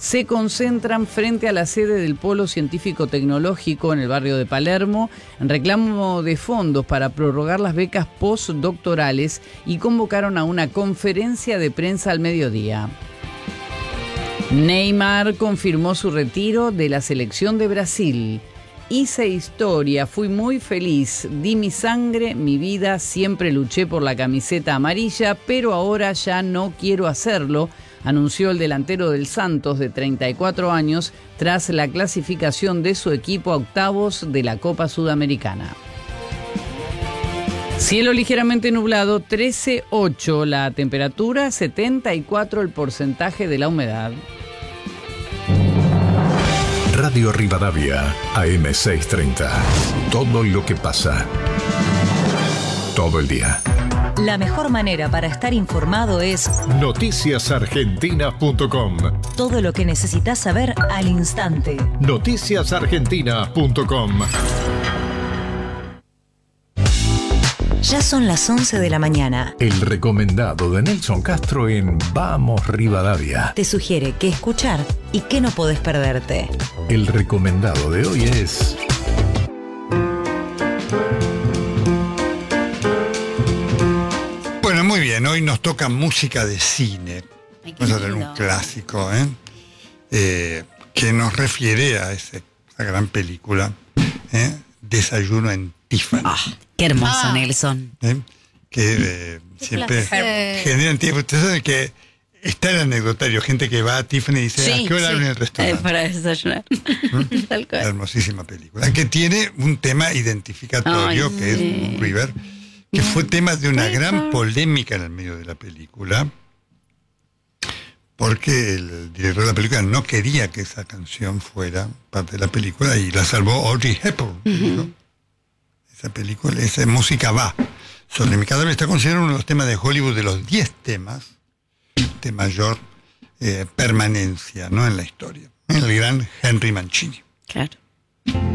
se concentran frente a la sede del Polo Científico Tecnológico en el barrio de Palermo en reclamo de fondos para prorrogar las becas postdoctorales y convocaron a una conferencia de prensa al mediodía. Neymar confirmó su retiro de la selección de Brasil. Hice historia, fui muy feliz, di mi sangre, mi vida, siempre luché por la camiseta amarilla, pero ahora ya no quiero hacerlo, anunció el delantero del Santos de 34 años tras la clasificación de su equipo a octavos de la Copa Sudamericana. Cielo ligeramente nublado, 13,8 la temperatura, 74 el porcentaje de la humedad. Radio Rivadavia, AM630. Todo lo que pasa. Todo el día. La mejor manera para estar informado es noticiasargentina.com. todo lo que necesitas saber al instante. noticiasargentina.com. Ya son las 11 de la mañana. El recomendado de Nelson Castro en Vamos Rivadavia. Te sugiere qué escuchar y qué no podés perderte. El recomendado de hoy es... Bueno, muy bien, hoy nos toca música de cine. Vamos a tener un clásico, que nos refiere a esa gran película, Desayuno en Tiffany. Qué hermoso, Nelson. Que siempre generan tiempo. Ustedes saben que está el anecdotario, gente que va a Tiffany y dice, ¿a qué hora en el restaurante? Para desayunar. Tal cual. Hermosísima película, que tiene un tema identificatorio, que es Moon River, que fue tema de una gran polémica en el medio de la película, porque el director de la película no quería que esa canción fuera parte de la película y la salvó Audrey Hepburn. ¿No? Esa película, esa música va. Sobre mi cadáver está considerado uno de los temas de Hollywood, de los 10 temas de mayor permanencia, ¿no?, en la historia. El gran Henry Mancini. Claro.